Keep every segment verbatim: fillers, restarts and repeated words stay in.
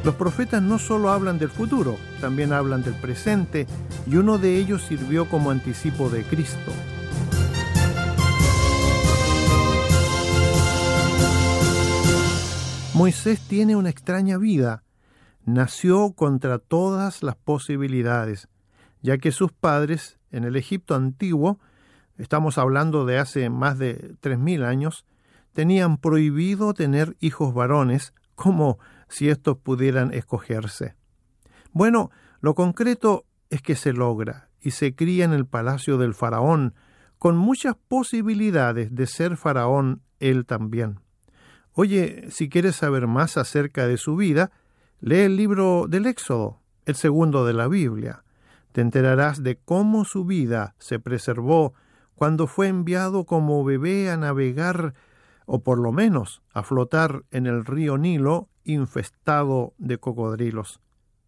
Los profetas no solo hablan del futuro, también hablan del presente, y uno de ellos sirvió como anticipo de Cristo. Moisés tiene una extraña vida. Nació contra todas las posibilidades, ya que sus padres, en el Egipto antiguo, estamos hablando de hace más de tres mil años, tenían prohibido tener hijos varones, como si estos pudieran escogerse. Bueno, lo concreto es que se logra, y se cría en el palacio del faraón, con muchas posibilidades de ser faraón él también. Oye, si quieres saber más acerca de su vida, lee el libro del Éxodo, el segundo de la Biblia. Te enterarás de cómo su vida se preservó cuando fue enviado como bebé a navegar, o por lo menos a flotar en el río Nilo infestado de cocodrilos.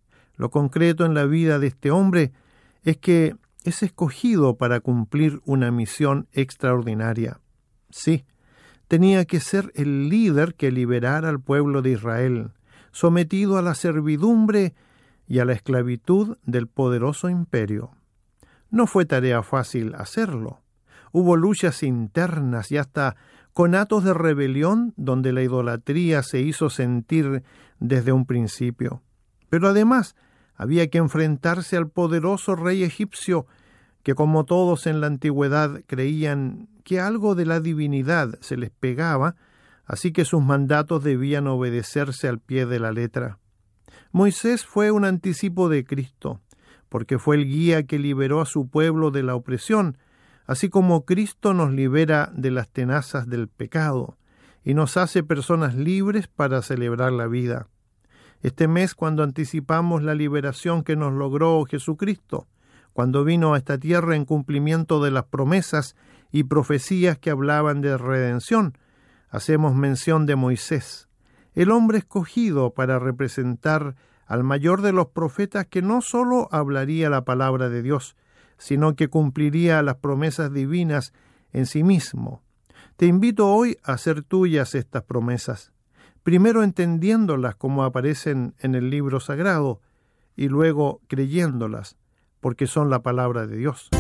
Lo concreto en la vida de este hombre es que es escogido para cumplir una misión extraordinaria. Sí, tenía que ser el líder que liberara al pueblo de Israel, sometido a la servidumbre y a la esclavitud del poderoso imperio. No fue tarea fácil hacerlo. Hubo luchas internas y hasta conatos de rebelión donde la idolatría se hizo sentir desde un principio. Pero además había que enfrentarse al poderoso rey egipcio que, como todos en la antigüedad, creían que algo de la divinidad se les pegaba, así que sus mandatos debían obedecerse al pie de la letra. Moisés fue un anticipo de Cristo, porque fue el guía que liberó a su pueblo de la opresión, así como Cristo nos libera de las tenazas del pecado y nos hace personas libres para celebrar la vida. Este mes, cuando anticipamos la liberación que nos logró Jesucristo, cuando vino a esta tierra en cumplimiento de las promesas y profecías que hablaban de redención, hacemos mención de Moisés, el hombre escogido para representar al mayor de los profetas que no solo hablaría la palabra de Dios, sino que cumpliría las promesas divinas en sí mismo. Te invito hoy a hacer tuyas estas promesas, primero entendiéndolas como aparecen en el libro sagrado y luego creyéndolas, porque son la palabra de Dios.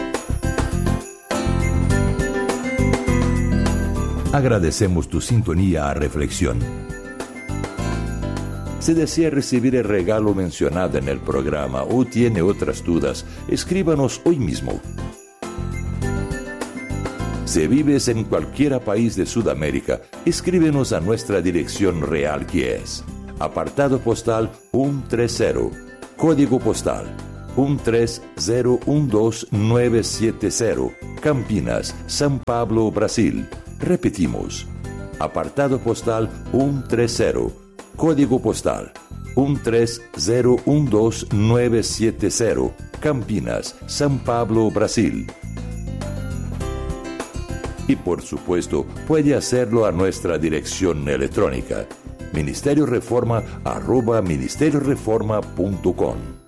Agradecemos tu sintonía a Reflexión. Si desea recibir el regalo mencionado en el programa o tiene otras dudas, escríbanos hoy mismo. Si vives en cualquier país de Sudamérica, escríbenos a nuestra dirección real, que es apartado postal ciento treinta, código postal uno tres cero uno dos nueve siete cero, Campinas, São Paulo, Brasil. Repetimos, apartado postal ciento treinta, código postal uno tres cero uno dos nueve siete cero, Campinas, São Paulo, Brasil. Y por supuesto, puede hacerlo a nuestra dirección electrónica, ministerio reforma arroba ministerio reforma punto com.